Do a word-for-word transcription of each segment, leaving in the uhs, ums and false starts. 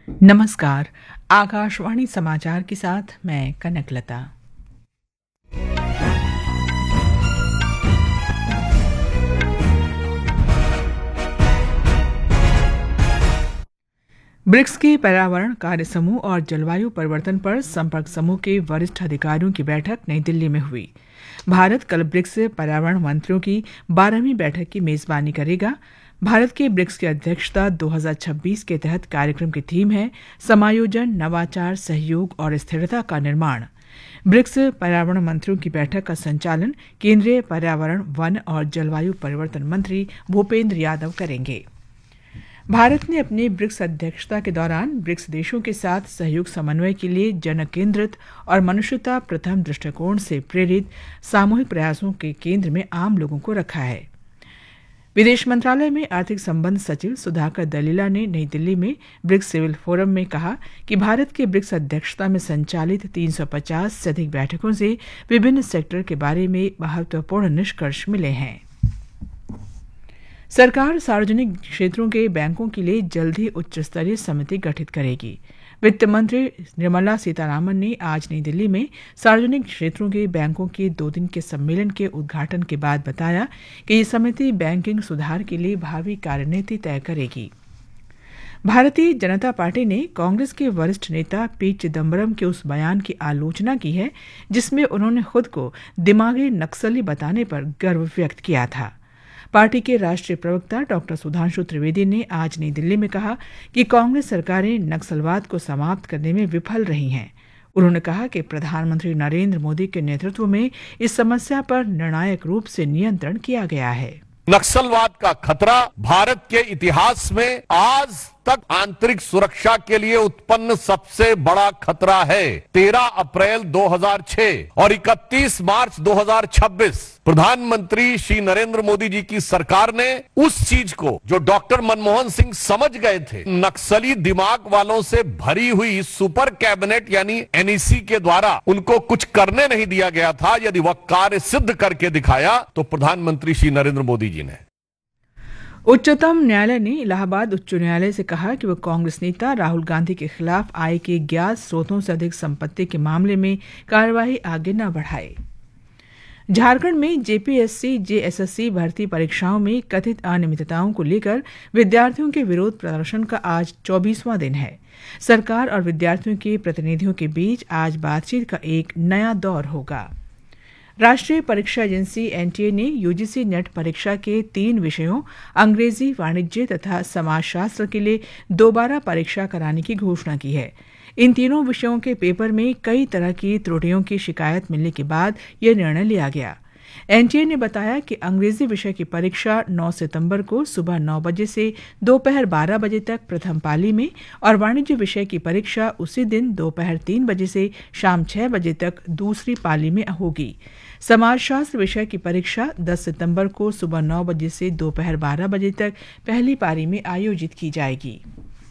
नमस्कार। आकाशवाणी समाचार के साथ मैं कनकलता। ब्रिक्स के पर्यावरण कार्य समूह और जलवायु परिवर्तन पर संपर्क समूह के वरिष्ठ अधिकारियों की बैठक नई दिल्ली में हुई। भारत कल ब्रिक्स पर्यावरण मंत्रियों की बारहवीं बैठक की मेजबानी करेगा। भारत के ब्रिक्स की अध्यक्षता दो हज़ार छब्बीस के तहत कार्यक्रम की थीम है समायोजन, नवाचार, सहयोग और स्थिरता का निर्माण। ब्रिक्स पर्यावरण मंत्रियों की बैठक का संचालन केंद्रीय पर्यावरण, वन और जलवायु परिवर्तन मंत्री भूपेंद्र यादव करेंगे। भारत ने अपनी ब्रिक्स अध्यक्षता के दौरान ब्रिक्स देशों के साथ सहयोग समन्वय के लिए जन केंद्रित और मनुष्यता प्रथम दृष्टिकोण से प्रेरित सामूहिक प्रयासों के केंद्र में आम लोगों को रखा है। विदेश मंत्रालय में आर्थिक संबंध सचिव सुधाकर दलीला ने नई दिल्ली में ब्रिक्स सिविल फोरम में कहा कि भारत के ब्रिक्स अध्यक्षता में संचालित तीन सौ पचास से अधिक बैठकों से विभिन्न सेक्टर के बारे में महत्वपूर्ण निष्कर्ष मिले हैं। सरकार सार्वजनिक क्षेत्रों के बैंकों के लिए जल्द ही उच्च स्तरीय समिति गठित करेगी। वित्त मंत्री निर्मला सीतारामन ने आज नई दिल्ली में सार्वजनिक क्षेत्रों के बैंकों के दो दिन के सम्मेलन के उद्घाटन के बाद बताया कि ये समिति बैंकिंग सुधार के लिए भावी कार्यनीति तय करेगी। भारतीय जनता पार्टी ने कांग्रेस के वरिष्ठ नेता पी चिदम्बरम के उस बयान की आलोचना की है जिसमें उन्होंने खुद को दिमागी नक्सली बताने पर गर्व व्यक्त किया था। पार्टी के राष्ट्रीय प्रवक्ता डॉक्टर सुधांशु त्रिवेदी ने आज नई दिल्ली में कहा कि कांग्रेस सरकारें नक्सलवाद को समाप्त करने में विफल रही हैं। उन्होंने कहा कि प्रधानमंत्री नरेंद्र मोदी के नेतृत्व में इस समस्या पर निर्णायक रूप से नियंत्रण किया गया है। नक्सलवाद का खतरा भारत के इतिहास में आज तक आंतरिक सुरक्षा के लिए उत्पन्न सबसे बड़ा खतरा है। तेरह अप्रैल दो हज़ार छह और इकतीस मार्च दो हज़ार छब्बीस प्रधानमंत्री श्री नरेंद्र मोदी जी की सरकार ने उस चीज को जो डॉक्टर मनमोहन सिंह समझ गए थे, नक्सली दिमाग वालों से भरी हुई सुपर कैबिनेट यानी एन ई सी के द्वारा उनको कुछ करने नहीं दिया गया था, यदि वह कार्य सिद्ध करके दिखाया तो प्रधानमंत्री श्री नरेंद्र मोदी जी ने। उच्चतम न्यायालय ने इलाहाबाद उच्च न्यायालय से कहा कि वह कांग्रेस नेता राहुल गांधी के खिलाफ आय के ज्ञात स्रोतों से अधिक संपत्ति के मामले में कार्यवाही आगे न बढ़ाए। झारखंड में जे पी एस सी जे एस एस सी भर्ती परीक्षाओं में कथित अनियमितताओं को लेकर विद्यार्थियों के विरोध प्रदर्शन का आज चौबीसवां दिन है। सरकार और विद्यार्थियों के प्रतिनिधियों के बीच आज बातचीत का एक नया दौर होगा। राष्ट्रीय परीक्षा एजेंसी एन टी ए ने यू जी सी नेट परीक्षा के तीन विषयों अंग्रेजी, वाणिज्य तथा समाजशास्त्र के लिए दोबारा परीक्षा कराने की घोषणा की है। इन तीनों विषयों के पेपर में कई तरह की त्रुटियों की शिकायत मिलने के बाद यह निर्णय लिया गया। एन टी ए ने बताया कि अंग्रेजी विषय की परीक्षा नौ सितंबर को सुबह नौ बजे से दोपहर बारह बजे तक प्रथम पाली में और वाणिज्य विषय की परीक्षा उसी दिन दोपहर तीन बजे से शाम छह बजे तक दूसरी पाली में होगी। समाजशास्त्र विषय की परीक्षा दस सितंबर को सुबह नौ बजे से दोपहर बारह बजे तक पहली पारी में आयोजित की जाएगी।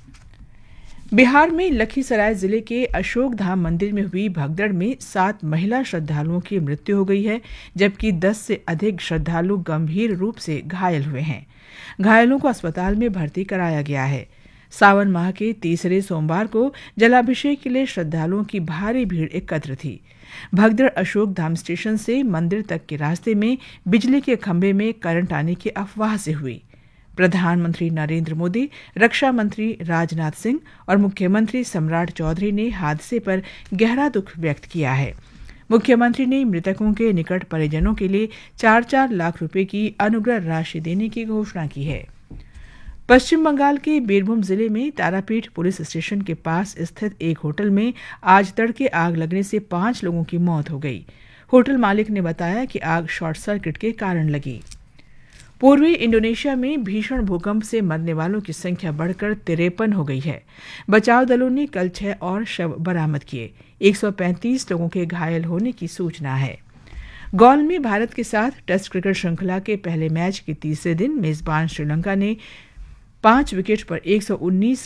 बिहार में लखीसराय जिले के अशोक धाम मंदिर में हुई भगदड़ में सात महिला श्रद्धालुओं की मृत्यु हो गई है, जबकि दस से अधिक श्रद्धालु गंभीर रूप से घायल हुए हैं। घायलों को अस्पताल में भर्ती कराया गया है। सावन माह के तीसरे सोमवार को जलाभिषेक के लिए श्रद्धालुओं की भारी भीड़ एकत्र थी। भगदड़ अशोक धाम स्टेशन से मंदिर तक के रास्ते में बिजली के खंभे में करंट आने की अफवाह से हुई। प्रधानमंत्री नरेंद्र मोदी, रक्षा मंत्री राजनाथ सिंह और मुख्यमंत्री सम्राट चौधरी ने हादसे पर गहरा दुख व्यक्त किया है। मुख्यमंत्री ने मृतकों के निकट परिजनों के लिए चार चार लाख रुपए की अनुग्रह राशि देने की घोषणा की है। पश्चिम बंगाल के बीरभूम जिले में तारापीठ पुलिस स्टेशन के पास स्थित एक होटल में आज तड़के आग लगने से पांच लोगों की मौत हो गई। होटल मालिक ने बताया कि आग शॉर्ट सर्किट के कारण लगी। पूर्वी इंडोनेशिया में भीषण भूकंप से मरने वालों की संख्या बढ़कर तिरपन हो गई है। बचाव दलों ने कल छह और शव बरामद किए। एक सौ पैंतीस लोगों के घायल होने की सूचना है। गौल में भारत के साथ टेस्ट क्रिकेट श्रृंखला के पहले मैच के तीसरे दिन मेजबान श्रीलंका ने पांच विकेट पर एक सौ उन्नीस